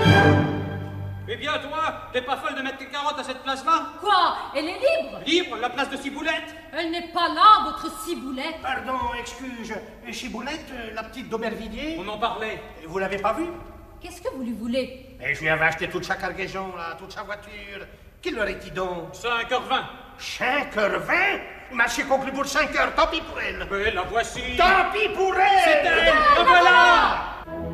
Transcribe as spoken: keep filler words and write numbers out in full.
Eh bien, toi, t'es pas folle de mettre tes carottes à cette place-là? Quoi? Elle est libre? Libre, la place de Ciboulette? Elle n'est pas là, votre ciboulette. Pardon, excuse. Chiboulette, la petite d'Aubervilliers? On en parlait. Vous l'avez pas vue? Qu'est-ce que vous lui voulez? Et je lui avais acheté toute sa cargaison, là, toute sa voiture. Qu'il leur est-il donc? cinq heures vingt. cinq heures vingt? Marché conclu pour cinq heures, tant pis pour elle. Mais la voici. Tant pis pour elle! C'est elle. La voilà.